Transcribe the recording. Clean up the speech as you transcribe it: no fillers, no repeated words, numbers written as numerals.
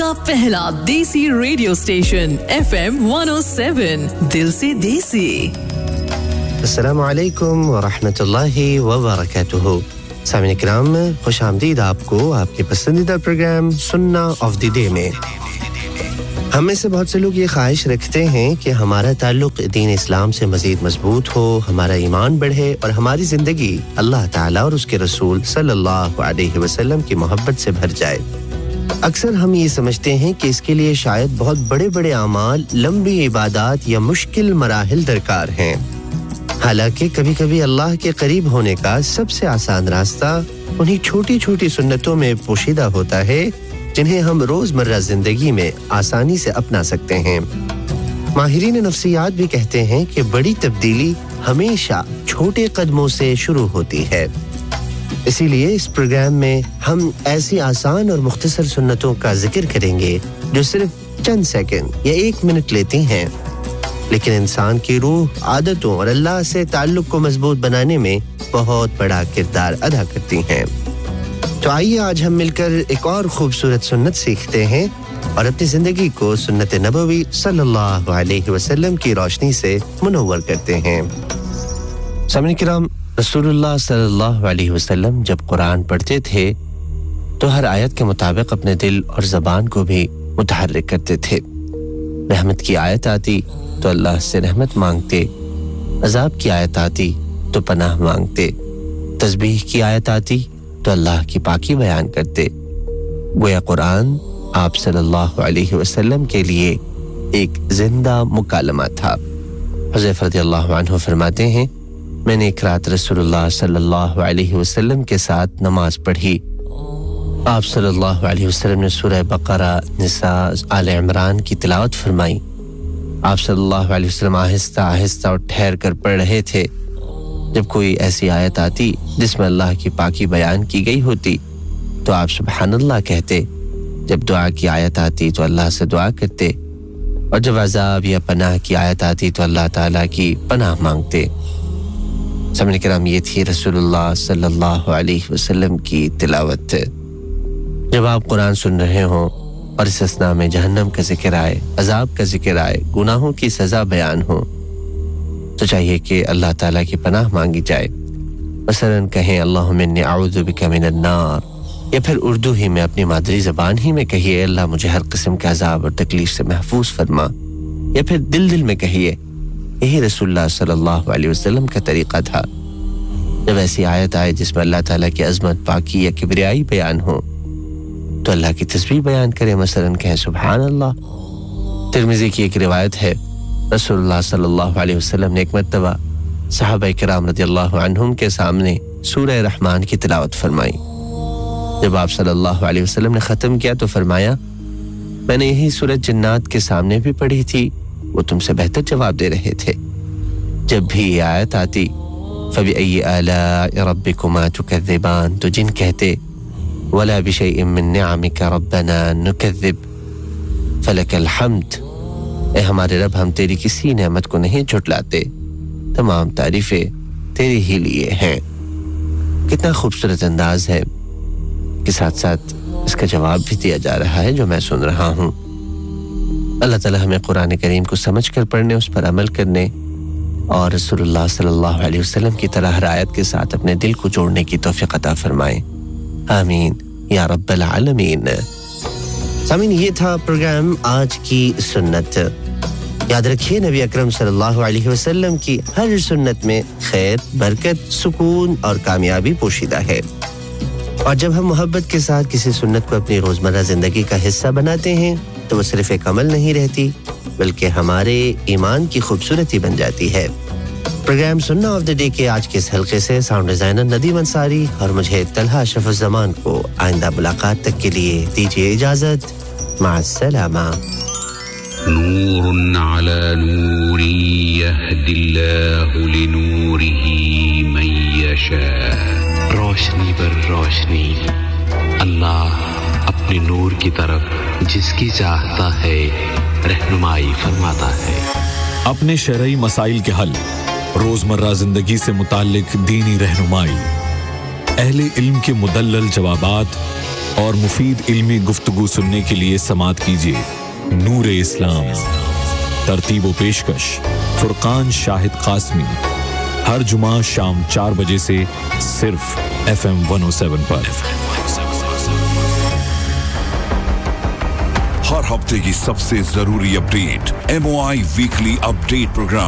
पहला देसी radio station FM 107 दिल से देसी अस्सलामु अलैकुम व रहमतुल्लाहि व बरकातुहू सामीन इकराम खुशामदीद आपको आपके पसंदीदा प्रोग्राम सुन्ना ऑफ द डे में हम में से बहुत से लोग ये ख्वाहिश रखते हैं कि हमारा ताल्लुक दीन इस्लाम से मज़ीद मजबूत हो हमारा ईमान बढ़े और हमारी ज़िंदगी अल्लाह ताला और उसके रसूल सल्लल्लाहु अलैहि वसल्लम की मोहब्बत से भर जाए अक्सर हम ये समझते हैं कि इसके लिए शायद बहुत बड़े-बड़े अमाल लंबी इबादत या मुश्किल मराहिल दरकार हैं हालांकि कभी-कभी अल्लाह के करीब होने का सबसे आसान रास्ता उन्हीं छोटी-छोटी सुन्नतों में पोशीदा होता है जिन्हें हम रोजमर्रा जिंदगी में आसानी से अपना सकते हैं माहिरीन नफ्सियात भी कहते हैं कि बड़ी तब्दीली हमेशा छोटे कदमों से शुरू होती है इसीलिए इस प्रोग्राम में हम ऐसी आसान और मुख्तसर सुन्नतों का जिक्र करेंगे जो सिर्फ चंद सेकंड या 1 मिनट लेती हैं लेकिन इंसान की रूह आदतों और अल्लाह से ताल्लुक को मजबूत बनाने में बहुत बड़ा किरदार अदा करती हैं तो आइए आज हम मिलकर एक और खूबसूरत सुन्नत सीखते हैं और अपनी जिंदगी को सुन्नत नबवी सल्लल्लाहु अलैहि वसल्लम की रोशनी से मुनव्वर करते हैं सामीन किराम रसूलुल्लाह सल्लल्लाहु अलैहि वसल्लम जब कुरान पढ़ते थे तो हर आयत के मुताबिक अपने दिल और ज़बान को भी मुतहर्रिक करते थे रहमत की आयत आती तो अल्लाह से रहमत मांगते अज़ाब की आयत आती तो पनाह मांगते तस्बीह की आयत आती तो अल्लाह की पाकी बयान करते गोया कुरान आप सल्लल्लाहु अलैहि वसल्लम के लिए एक जिंदा मुकालमा था हुज़ैफा रज़ियल्लाहु अन्हु फरमाते हैं मैंने एक रात रसूलुल्लाह सल्लल्लाहु अलैहि वसल्लम के साथ नमाज पढ़ी आप सल्लल्लाहु अलैहि वसल्लम ने सूरह बकरा निसा आले इमरान की तिलावत फरमाई आप सल्लल्लाहु अलैहि वसल्लम आहिस्ता-आहिस्ता और ठहर कर पढ़ रहे थे जब कोई ऐसी आयत आती जिसमें अल्लाह की पाकी बयान की गई होती तो आप सुबहानल्लाह कहते जब दुआ की आयत आती तो अल्लाह से दुआ करते और जब अज़ाब या पनाह की आयत आती तो अल्लाह ताला की पनाह मांगते सामीन किराम ये थी रसूलुल्लाह सल्लल्लाहु अलैहि वसल्लम की तिलावत जब आप कुरान सुन रहे हों और इस असना में जहन्नम का जिक्र आए अज़ाब का जिक्र आए गुनाहों की सज़ा बयान हो तो चाहिए कि अल्लाह ताला की पनाह मांगी जाए मसलन कहें अल्लाहुम्मा इन्नी अऊज़ु बिका मिनन नार या फिर उर्दू ही में अपनी मादरी ज़बान ही में कहिए अल्लाह मुझे हर किस्म के अज़ाब और तकलीफ से महफूज फरमा या फिर दिल में कहिए यही रसूलुल्लाह सल्लल्लाहु अलैहि वसल्लम का तरीका था जब ऐसी आयत आए जिसमें अल्लाह ताला की अज़मत पाकी या किबरियाई बयान हो तो अल्लाह की तस्बीह बयान करें मसलन कहें सुभान अल्लाह तिर्मिज़ी की एक रिवायत है रसूलुल्लाह सल्लल्लाहु अलैहि वसल्लम ने एक मर्तबा सहाबा किराम रज़ियल्लाहु अन्हुम के सामने सूरह रहमान की तिलावत फरमाई जब आप सल्लल्लाहु अलैहि वसल्लम ने खत्म किया तो फरमाया मैंने यही सूरह जिन्नात के सामने भी पढ़ी थी वो तुमसे बेहतर जवाब दे रहे थे जब भी ये आयत आती फबिअय्यि आलाइ रब्बिकुमा तुकज़्ज़िबान तो जिन कहते वला बिशैइन मिन निअमिका रब्बना नुकज़्ज़िब फलकल हम्द ए हमारे रब हम तेरी किसी नेमत को नहीं झुटलाते तमाम तारीफें तेरे ही लिए हैं कितना खूबसूरत अंदाज है के साथ-साथ इसका जवाब भी दिया जा रहा है जो मैं सुन रहा हूँ अल्लाह ताला हमें कुरान करीम को समझकर पढ़ने उस पर अमल करने और रसूलुल्लाह सल्लल्लाहु अलैहि वसल्लम की तरह हर आयत के साथ अपने दिल को जोड़ने की तौफीक अता फरमाए आमीन या रब्बल आलमीन सामीन ये था प्रोग्राम आज की सुन्नत याद रखिए नबी अकरम सल्लल्लाहु अलैहि वसल्लम की हर सुन्नत में खैर बरकत सुकून और कामयाबी पोशीदा है और जब हम मोहब्बत के साथ किसी सुन्नत को अपनी रोजमर्रा जिंदगी का हिस्सा बनाते हैं तो वो सिर्फ एक अमल नहीं रहती बल्कि हमारे ईमान की खूबसूरती बन जाती है प्रोग्राम सुन्ना ऑफ द डे के आज के इस हलके से साउंड डिजाइनर नदीम अंसारी और मुझे तलहा अशरफुज़्ज़मान को आइंदा मुलाकात तक के लिए दीजिए इजाजत माअस्सलामा नूरुन अला नूरी यहदिल्लाहु लिनूरिही मन यशा रोशनी पर रोशनी अल्लाह अपने नूर की तरफ जिसकी चाहता है रहनुमाई फरमाता है अपने शरई मसाइल के हल रोजमर्रा जिंदगी से मुताल्लिक दीनी रहनुमाई اہل علم کے مدلل جوابات اور مفید علمی گفتگو سننے کے لیے سماعت کیجیے نور اسلام، ترتیب و پیشکش فرقان شاہد قاسمی، ہر جمعہ شام 4 بجے سے صرف FM 107 پر۔ ہر ہفتے کی سب سے ضروری update MOI weekly update programme